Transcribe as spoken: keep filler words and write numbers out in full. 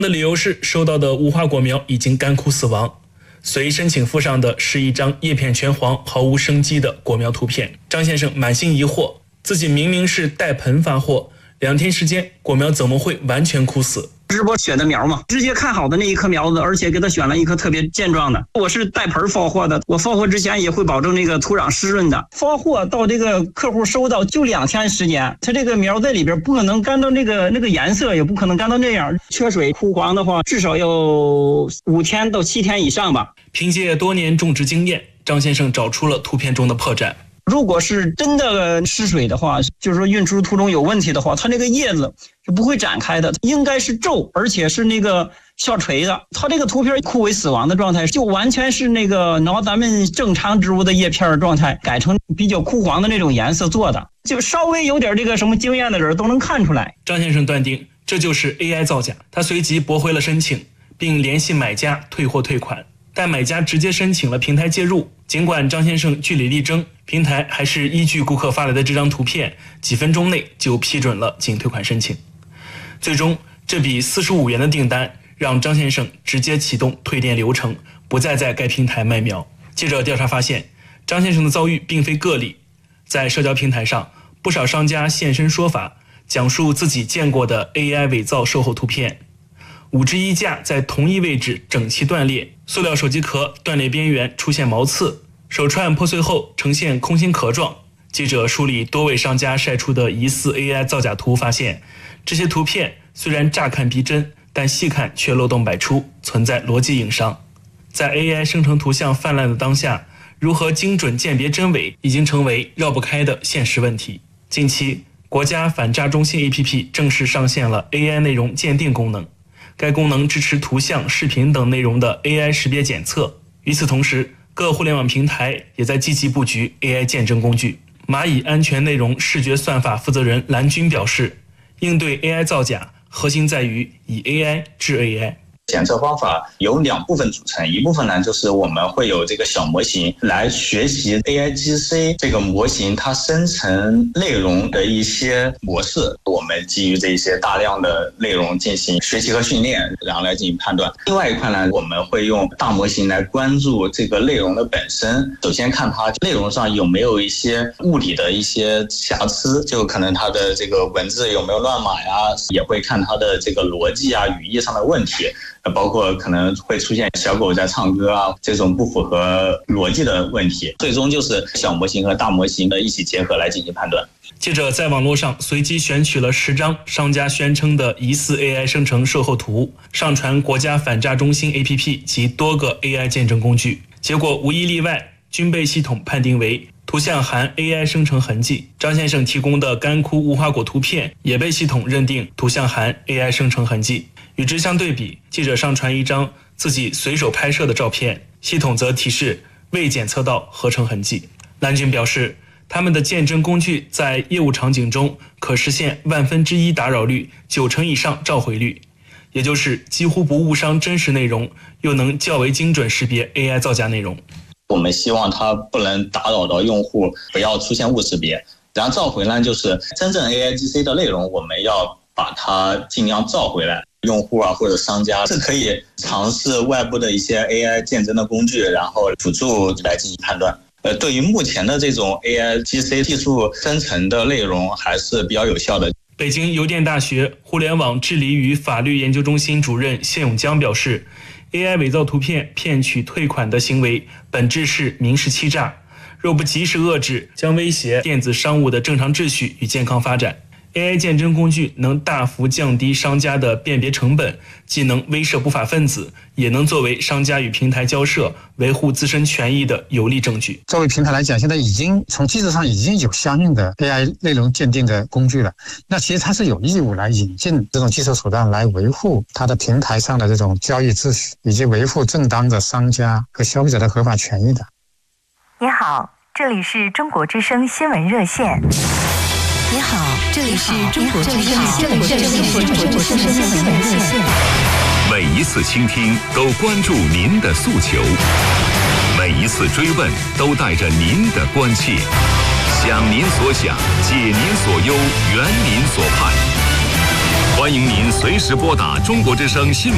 的理由是收到的无花果苗已经干枯死亡。随申请附上的是一张叶片全黄、毫无生机的果苗图片。张先生满心疑惑，自己明明是带盆发货，两天时间果苗怎么会完全枯死？ 直播选的苗嘛，直接看好的那一颗苗子，而且给他选了一颗特别健壮的。我是带盆发货的，我发货之前也会保证那个土壤湿润的。发货到这个客户收到就两天时间，他这个苗在里边不可能干到那个那个颜色，也不可能干到那样。缺水枯黄的话，至少要五天到七天以上吧。 凭借多年种植经验，张先生找出了图片中的破绽。 如果是真的失水的话，就是说运输途中有问题的话，它那个叶子是不会展开的，应该是皱，而且是那个下垂的。它这个图片枯萎死亡的状态，就完全是那个拿咱们正常植物的叶片的状态改成比较枯黄的那种颜色做的，就稍微有点这个什么经验的人都能看出来。 张先生断定这就是 A I 造假，他随即驳回了申请，并联系买家退货退款。但买家直接申请了平台介入，尽管张先生据理力争，平台还是依据顾客发来的这张图片，几分钟内就批准了仅退款申请。最终，这笔四十五元的订单让张先生直接启动退店流程，不再在该平台卖苗。记者调查发现，张先生的遭遇并非个例，在社交平台上，不少商家现身说法，讲述自己见过的 A I 伪造售后图片。五只衣架在同一位置整齐断裂，塑料手机壳断裂边缘出现毛刺，手串破碎后呈现空心壳状。记者梳理多位商家晒出的疑似 A I 造假图，发现这些图片虽然乍看逼真，但细看却漏洞百出，存在逻辑硬伤。在 A I 生成图像泛滥的当下，如何精准鉴别真伪已经成为绕不开的现实问题。近期，国家反诈中心 A P P 正式上线了 A I 内容鉴定功能。该功能支持图像、视频等内容的 A I 识别检测。与此同时，各互联网平台也在积极布局 A I 鉴证工具。蚂蚁安全内容视觉算法负责人蓝军表示，应对 A I 造假，核心在于以 A I 治 A I。 检测方法有两部分组成，一部分呢就是我们会有这个小模型来学习 A I G C 这个模型它生成内容的一些模式，我们基于这些大量的内容进行学习和训练，然后来进行判断。另外一块呢，我们会用大模型来关注这个内容的本身，首先看它内容上有没有一些物理的一些瑕疵，就可能它的这个文字有没有乱码呀，也会看它的这个逻辑啊、语义上的问题。包括可能会出现小狗在唱歌啊，这种不符合逻辑的问题，最终就是小模型和大模型的一起结合来进行判断。 记者在网络上随机选取了十张商家宣称的疑似 A I 生成售后图，上传国家反诈中心 A P P 及多个 A I 鉴证工具，结果无一例外均被系统判定为图像含 A I 生成痕迹。张先生提供的干枯无花果图片也被系统认定图像含 A I 生成痕迹。与之相对比，记者上传一张自己随手拍摄的照片，系统则提示未检测到合成痕迹。蓝军表示，他们的鉴证工具在业务场景中可实现万分之一打扰率、九成以上召回率，也就是几乎不误伤真实内容，又能较为精准识别 A I 造假内容。 我们希望它不能打扰到用户，不要出现误识别。然后召回呢，就是真正 A I G C 的内容，我们要把它尽量召回来。用户啊或者商家是可以尝试外部的一些 A I 鉴证的工具，然后辅助来进行判断。呃，对于目前的这种 A I G C 技术生成的内容还是比较有效的。 北京邮电大学互联网治理与法律研究中心主任谢永江表示， A I 伪造图片骗取退款的行为本质是民事欺诈，若不及时遏制，将威胁电子商务的正常秩序与健康发展。A I 鉴证工具能大幅降低商家的辨别成本，既能威慑不法分子，也能作为商家与平台交涉、维护自身权益的有力证据。 作为平台来讲，现在已经从机制上已经有相应的 A I 内容鉴定的工具了。那其实它是有义务来引进这种技术手段来维护它的平台上的这种交易秩序，以及维护正当的商家和消费者的合法权益的。 你好，这里是中国之声新闻热线。 你好，这里是中国之声新闻热线。 每一次倾听都关注您的诉求，每一次追问都带着您的关切，想您所想，解您所忧，圆您所盼。欢迎您随时拨打中国之声新闻